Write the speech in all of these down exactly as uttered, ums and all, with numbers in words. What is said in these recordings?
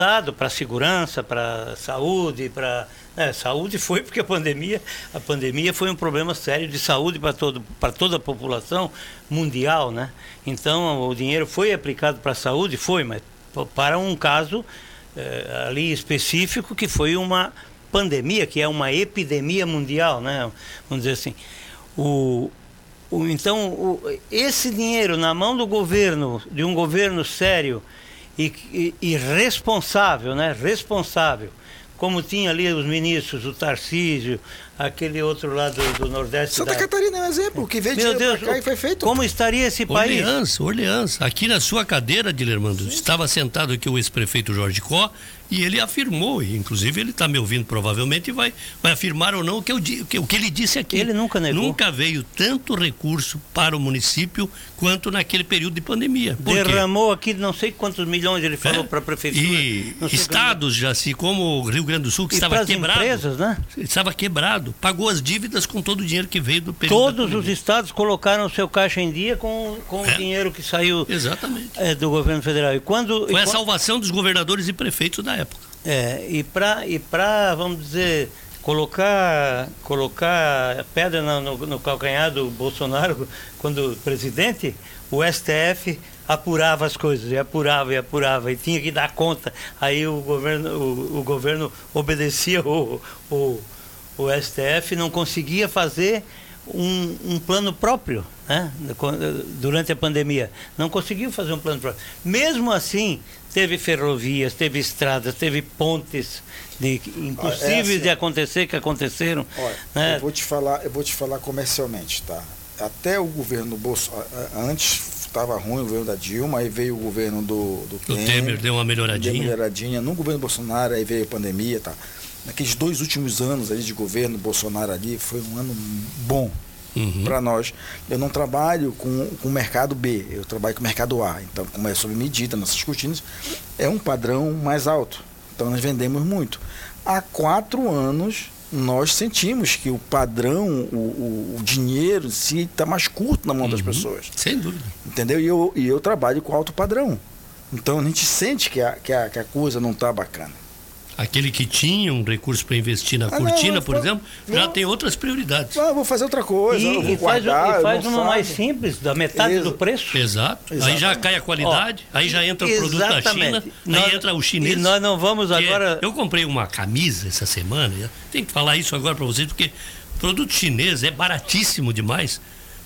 para segurança, para saúde, para é, saúde foi porque a pandemia, a pandemia foi um problema sério de saúde para todo, para toda a população mundial, né? Então o dinheiro foi aplicado para a saúde, foi, mas para um caso é, ali específico que foi uma pandemia, que é uma epidemia mundial, né? Vamos dizer assim. O, o, então o, esse dinheiro na mão do governo, de um governo sério e, e, e responsável, né? Responsável. Como tinha ali os ministros, o Tarcísio, aquele outro lado do, do Nordeste. Santa da... Catarina é um exemplo, que veio Meu dinheiro Deus, pra cá e foi feito. Como estaria esse país? Orleans, Orleans. Aqui na sua cadeira, Dilermando, estava sentado aqui o ex-prefeito Jorge Có, e ele afirmou, e inclusive ele está me ouvindo provavelmente, e vai, vai afirmar ou não o que, eu, o, que, o que ele disse aqui. Ele nunca negou. Nunca veio tanto recurso para o município quanto naquele período de pandemia. Por Derramou quê? aqui não sei quantos milhões, ele falou É? para a prefeitura. E estados, já assim como o Rio Grande do Sul, que e estava pras quebrado. empresas, né? Estava quebrado, pagou as dívidas com todo o dinheiro que veio do período. Todos os estados colocaram o seu caixa em dia com, com É. o dinheiro que saiu Exatamente. é, do governo federal. E quando, Foi e a quando- salvação dos governadores e prefeitos da época. É, e para, e pra, vamos dizer, colocar, colocar pedra no, no, no calcanhar do Bolsonaro, quando presidente, o S T F apurava as coisas, e apurava, e apurava, e tinha que dar conta. Aí o governo, o, o governo obedecia o, o, o S T F, não conseguia fazer um, um plano próprio, né? Durante a pandemia. Não conseguiu fazer um plano próprio. Mesmo assim, teve ferrovias, teve estradas, teve pontes de, impossíveis É assim. de acontecer, que aconteceram. Olha, né? eu vou te falar, eu vou te falar comercialmente, tá? Até o governo Bolsonaro, antes estava ruim o governo da Dilma, aí veio o governo do, do O Temer, Temer deu uma melhoradinha. Deu uma melhoradinha. No governo Bolsonaro, aí veio a pandemia, tá? Naqueles dois últimos anos ali de governo Bolsonaro ali, foi um ano bom. Uhum. Para nós. Eu não trabalho com, com o mercado B, eu trabalho com o mercado A. Então, como é sob medida, nossas cortinas, é um padrão mais alto. Então, nós vendemos muito. Há quatro anos, nós sentimos que o padrão, o, o, o dinheiro em si, está mais curto na mão Uhum. das pessoas. Sem dúvida. Entendeu? E eu, e eu trabalho com alto padrão. Então, a gente sente que a, que a, que a coisa não está bacana. Aquele que tinha um recurso para investir na Ah, cortina, não, por não, exemplo, não. já tem outras prioridades. Ah, eu vou fazer outra coisa, eu E, vou e faz, guardar, e faz eu uma não mais faço. simples, da metade Exa- do preço. Exato. Aí Exatamente. já cai a qualidade, aí já entra o produto da China, aí Nós- entra o chinês. E nós não vamos que é- agora... Eu comprei uma camisa essa semana, eu tenho que falar isso agora para vocês, porque produto chinês é baratíssimo demais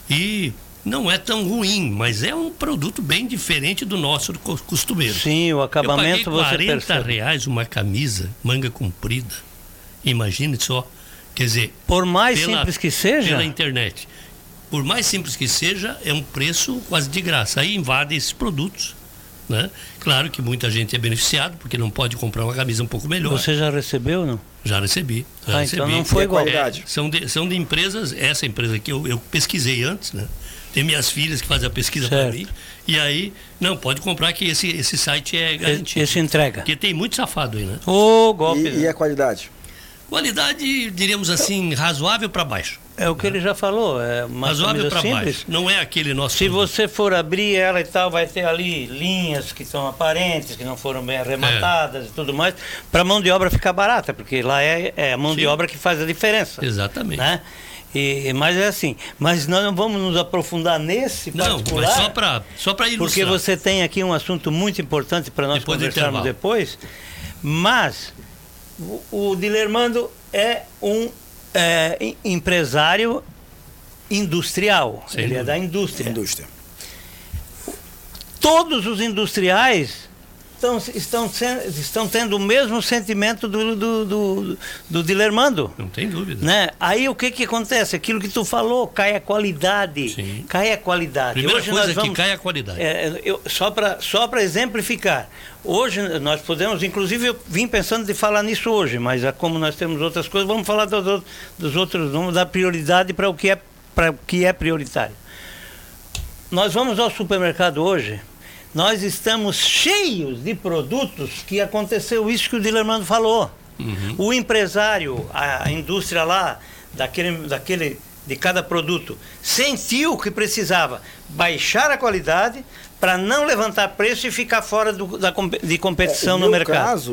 e não é tão ruim, mas é um produto bem diferente do nosso co- costumeiro. Sim, o acabamento eu você paguei quarenta percebe. reais uma camisa, manga comprida. Imagine só. Quer dizer, Por mais pela- simples que seja, pela internet. Por mais simples que seja, é um preço quase de graça. Aí invade esses produtos, né? Claro que muita gente é beneficiado, porque não pode comprar uma camisa um pouco melhor. você já recebeu, não? Já recebi. Já Ah, recebi. então não foi E a igual. qualidade? É, são, de, são de empresas, essa empresa aqui eu, eu pesquisei antes, né? Tem minhas filhas que fazem a pesquisa para Certo. mim. E aí, não, pode comprar que esse, esse site é garantido. Esse entrega. Porque tem muito safado aí, né? Ô, golpe. E, e a qualidade? Qualidade, diríamos assim, razoável para baixo. É o que ele já falou, é uma Razoável camisa para simples. baixo. Não é aquele nosso. Se produto. você for abrir ela e tal, vai ter ali linhas que são aparentes, que não foram bem arrematadas e tudo mais, para a mão de obra ficar barata, porque lá é, é a mão Sim. de obra que faz a diferença. Exatamente. Né? E, mas é assim, mas nós não vamos nos aprofundar nesse Não, particular, mas só para só para ilustrar. porque você tem aqui um assunto muito importante para nós Depois do conversarmos intervalo. depois, mas o, o Dilermando é um é, em- empresário industrial, Sem ele é dúvida. da indústria. Indústria. Todos os industriais estão, estão, sen- estão tendo o mesmo sentimento do, do, do, do Dilermando. Não tem dúvida. Né? Aí o que que acontece? Aquilo que tu falou, cai a qualidade. Sim. Cai a qualidade. Primeira Hoje coisa nós que vamos- cai é a qualidade. é, eu, só para só para exemplificar, hoje nós podemos, inclusive eu vim pensando de falar nisso hoje, mas ah, como nós temos outras coisas, vamos falar dos, outros- dos outros, vamos dar prioridade para o que é para o que é prioritário. Nós vamos ao supermercado hoje, nós estamos cheios de produtos que aconteceu isso que o Dilermando falou. Uhum. O empresário, a indústria lá, daquele, daquele, de cada produto, sentiu que precisava baixar a qualidade para não levantar preço e ficar fora do, da, compe- de competição É, no meu mercado. caso,